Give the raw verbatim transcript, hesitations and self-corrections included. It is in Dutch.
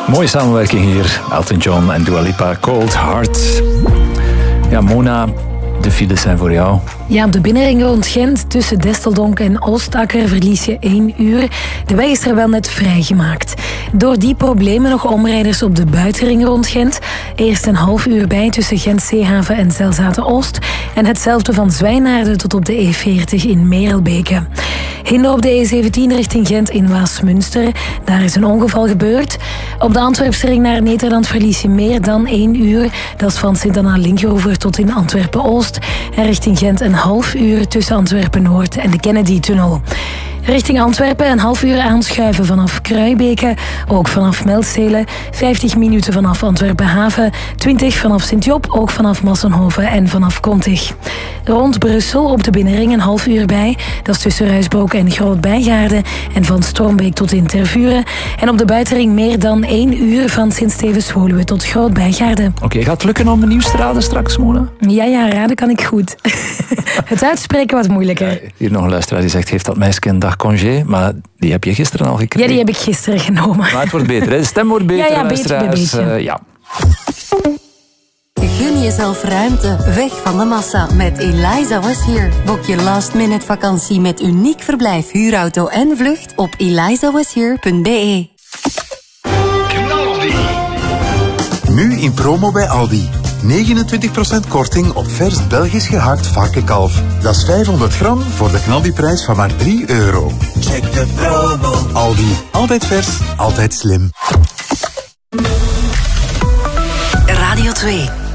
Mooie samenwerking hier. Elton John en Dua Lipa, Cold Heart. Ja, Mona, de files zijn voor jou. Ja, op de binnenring rond Gent tussen Desteldonk en Oostakker verlies je één uur. De weg is er wel net vrijgemaakt. Door die problemen nog omrijders op de buitenring rond Gent. Eerst een half uur bij tussen Gent-Zeehaven en Zelzaten-Oost. En hetzelfde van Zwijnaarden tot op de E veertig in Merelbeke. Hinder op de E zeventien richting Gent in Waasmunster. Daar is een ongeval gebeurd. Op de Antwerpse ring naar Nederland verlies je meer dan één uur. Dat is van Sint-Anna-Linkeroever tot in Antwerpen-Oost. En richting Gent een half uur tussen Antwerpen-Noord en de Kennedy-tunnel. Richting Antwerpen een half uur aanschuiven vanaf Kruibeke, ook vanaf Melstelen, vijftig minuten vanaf Antwerpen-Haven, twintig vanaf Sint-Job, ook vanaf Massenhoven en vanaf Kontig. Rond Brussel op de binnenring een half uur bij, dat is tussen Ruisbroek en Groot-Bijgaarden en van Strombeek tot in Tervuren. En op de buitenring meer dan één uur van Sint-Stevens-Woluwe tot Groot-Bijgaarden. Oké, okay, gaat het lukken om een nieuw straden straks, Mona? Ja, ja, raden kan ik goed. Het uitspreken wat moeilijker. Ja, hier nog een luisteraar die zegt, heeft dat meisje een dag congé? Maar die heb je gisteren al gekregen. Ja, die heb ik gisteren genomen. Maar het wordt beter, hè? De stem wordt beter, ja, ja, luisteraars. Beetje bij beetje. Uh, ja. Gun jezelf ruimte, weg van de massa met Eliza Was Here. Boek je last minute vakantie met uniek verblijf, huurauto en vlucht op eliza was here punt b e. Nu in promo bij Aldi. negenentwintig procent korting op vers Belgisch gehakt varkenkalf. Dat is vijfhonderd gram voor de knaldiprijs van maar drie euro. Check de promo. Aldi. Altijd vers, altijd slim. Radio twee.